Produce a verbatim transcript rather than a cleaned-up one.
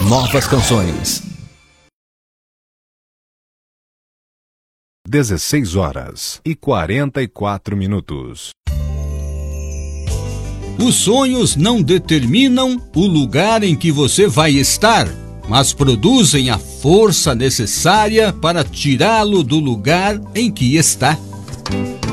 Novas canções. dezesseis horas e quarenta e quatro minutos. Os sonhos não determinam o lugar em que você vai estar, mas produzem a força necessária para tirá-lo do lugar em que está.